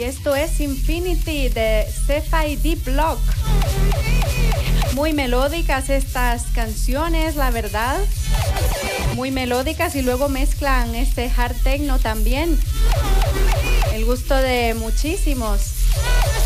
esto es Infinity de Cephai Deep Block. Muy melódicas estas canciones, la verdad. Muy melódicas y luego mezclan este hard techno también. El gusto de muchísimos.